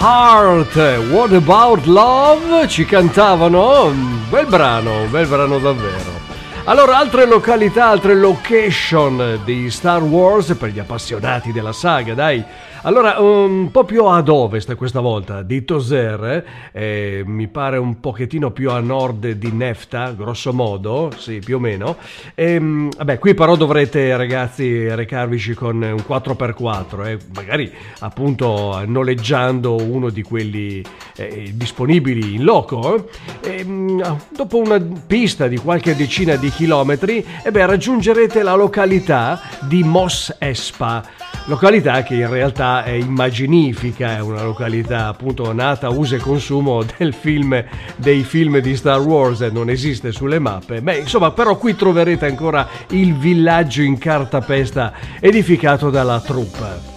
Heart, What About Love, ci cantavano, un bel brano davvero. Allora, altre località, altre location di Star Wars per gli appassionati della saga, dai. Allora, un po' più ad ovest questa volta di Tozer, mi pare un pochettino più a nord di Nefta, grosso modo, sì, più o meno. Vabbè, qui però dovrete, ragazzi, recarvici con un 4x4, magari appunto noleggiando uno di quelli disponibili in loco. Dopo una pista di qualche decina di chilometri, raggiungerete la località di Mos Espa. Località che in realtà è immaginifica, è una località appunto nata uso e consumo dei film di Star Wars, non esiste sulle mappe. Insomma, però qui troverete ancora il villaggio in cartapesta edificato dalla troupe.